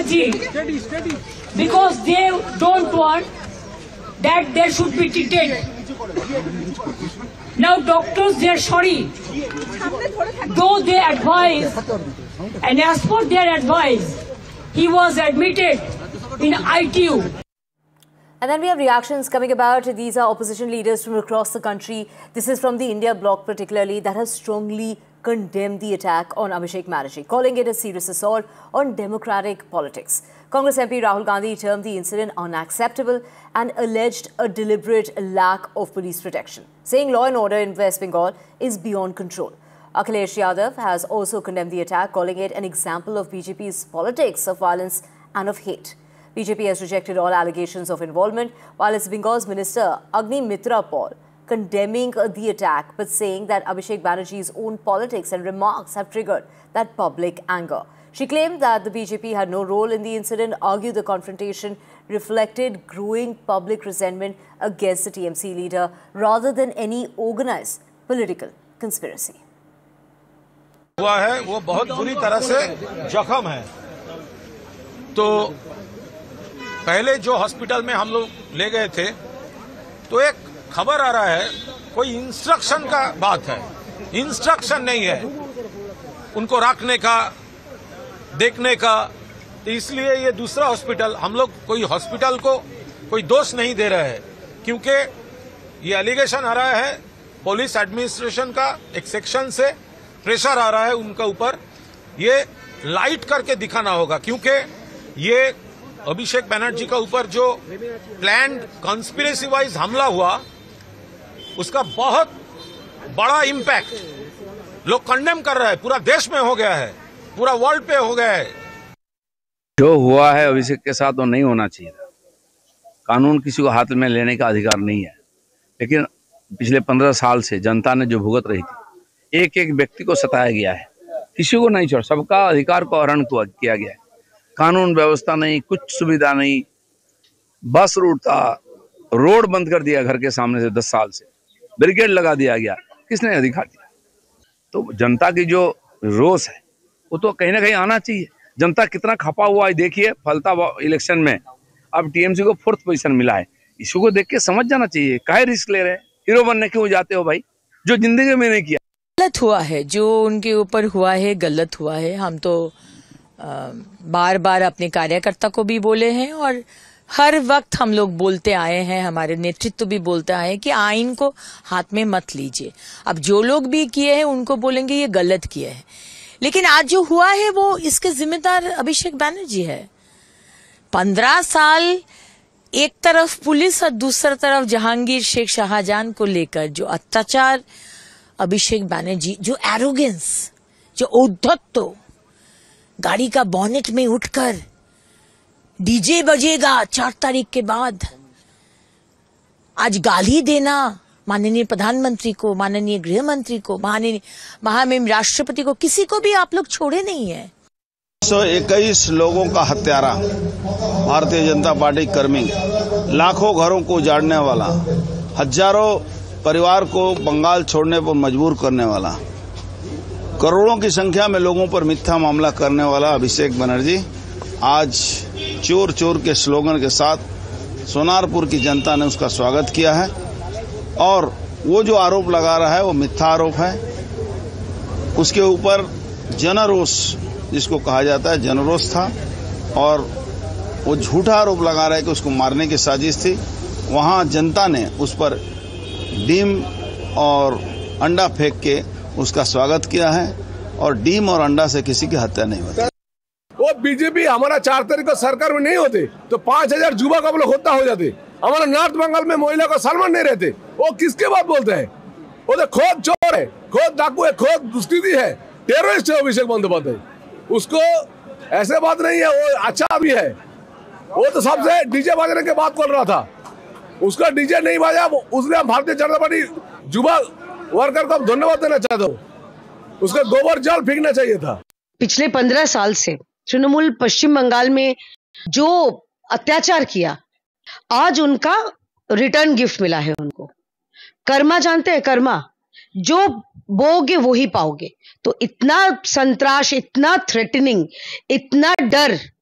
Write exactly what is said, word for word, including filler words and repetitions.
Banerjee because they don't want that they should be treated. Now doctors, they are sorry. Though they advise, and as per their advice, he was admitted in I T U. And then we have reactions coming about. These are opposition leaders from across the country. This is from the India bloc particularly, that has strongly condemned the attack on Abhishek Banerjee, calling it a serious assault on democratic politics. Congress M P Rahul Gandhi termed the incident unacceptable and alleged a deliberate lack of police protection, saying law and order in West Bengal is beyond control. Akhilesh Yadav has also condemned the attack, calling it an example of B J P's politics of violence and of hate. B J P has rejected all allegations of involvement, while its Bengal's Minister Agni Mitra Paul condemning the attack but saying that Abhishek Banerjee's own politics and remarks have triggered that public anger. She claimed that the B J P had no role in the incident, argued the confrontation reflected growing public resentment against the T M C leader rather than any organized political conspiracy. हुआ है वो बहुत बुरी तरह से जख्म है। तो पहले जो हॉस्पिटल में हम लोग ले गए थे तो एक खबर आ रहा है कोई इंस्ट्रक्शन का बात है, इंस्ट्रक्शन नहीं है उनको रखने का, देखने का। तो इसलिए ये दूसरा हॉस्पिटल, हम लोग कोई हॉस्पिटल को कोई दोष नहीं दे रहे हैं, क्योंकि ये एलिगेशन आ रहा है पुलिस एडमिनिस्ट्रेशन का एक सेक्शन से प्रेशर आ रहा है उनका ऊपर। ये लाइट करके दिखाना होगा, क्योंकि ये अभिषेक बनर्जी का ऊपर जो प्लान्ड कॉन्स्पिरेसी वाइज हमला हुआ उसका बहुत बड़ा इम्पैक्ट लोग कंडेम कर रहे हैं, पूरा देश में हो गया है, पूरा वर्ल्ड पे हो गया है। जो हुआ है अभिषेक के साथ वो नहीं होना चाहिए था। कानून किसी को हाथ में लेने का अधिकार नहीं है, लेकिन पिछले पंद्रह साल से जनता ने जो भुगत रही थी, एक एक व्यक्ति को सताया गया है, किसी को नहीं छोड़, सबका अधिकार को हरण किया गया है। कानून व्यवस्था नहीं, कुछ सुविधा नहीं, बस रूट था, रोड बंद कर दिया घर के सामने से, दस साल से बैरिकेड लगा दिया गया, किसने अधिकार दिया? तो जनता की जो रोष है वो तो कहीं ना कहीं आना चाहिए। जनता कितना खपा हुआ है देखिए, फलता इलेक्शन में अब टीएमसी को फोर्थ पोजीशन मिला है। इसको को देख के समझ जाना चाहिए, काहे रिस्क ले रहे हैं, हीरो बनने क्यों जाते हो भाई, जो जिंदगी में नहीं किया। गलत हुआ है, जो उनके ऊपर हुआ है गलत हुआ है। हम तो आ, बार बार अपने कार्यकर्ता को भी बोले हैं और हर वक्त हम लोग बोलते आए हैं, हमारे नेतृत्व भी बोलते आए हैं कि आइन को हाथ में मत लीजिए। अब जो लोग भी किए हैं उनको बोलेंगे ये गलत किए है, लेकिन आज जो हुआ है वो इसके जिम्मेदार अभिषेक बैनर्जी है। पंद्रह साल एक तरफ पुलिस और दूसरी तरफ जहांगीर शेख शाहजहां को लेकर जो अत्याचार, अभिषेक बैनर्जी जो एरोगेंस, जो औद्धत्य, गाड़ी का बॉनेट में उठकर डीजे बजेगा चार तारीख के बाद, आज गाली देना माननीय प्रधानमंत्री को, माननीय गृह मंत्री को, माननीय महामहिम राष्ट्रपति को, किसी को भी आप लोग छोड़े नहीं है। सौ इक्कीस लोगों का हत्यारा, भारतीय जनता पार्टी कर्मी, लाखों घरों को उजाड़ने वाला, हजारों परिवार को बंगाल छोड़ने पर मजबूर करने वाला, करोड़ों की संख्या में लोगों पर मिथ्या मामला करने वाला अभिषेक बनर्जी आज चोर चोर के स्लोगन के साथ सोनारपुर की जनता ने उसका स्वागत किया है। और वो जो आरोप लगा रहा है वो मिथ्या आरोप है, उसके ऊपर जनरोष जिसको कहा जाता है जनरोष था, और वो झूठा आरोप लगा रहा है कि उसको मारने की साजिश थी। वहां जनता ने उस पर डीम और अंडा फेंक के उसका स्वागत किया है, और डीम और अंडा से किसी की हत्या नहीं होती। वो बीजेपी हमारा चार तारीख को सरकार में नहीं होते तो पांच हजार जुबा का लोग होता हो जाते। हमारा नॉर्थ बंगाल में महिला का सलमान नहीं रहते। वो किसके बात बोलते हैं? वो तो खुद चोर है, खुद डाकू है, खुद दुष्कृति है, टेररिस्ट है अभिषेक बंदोपाध्याय। उसको ऐसे बात नहीं है, वो अच्छा भी है। वो तो सबसे डीजे बजाने के बात कर रहा था, उसका डीजे नहीं बजा, उसने भारतीय जनता पार्टी जुबा वर्कर को धन्यवाद देना चाहता हूँ, उसका गोबर जल फेंकना चाहिए था। पिछले पंद्रह साल से तृणमूल पश्चिम बंगाल में जो अत्याचार किया, आज उनका रिटर्न गिफ्ट मिला है उनको। कर्मा जानते हैं, कर्मा जो बोगे वो ही पाओगे। तो इतना संतराश, इतना थ्रेटनिंग, इतना डर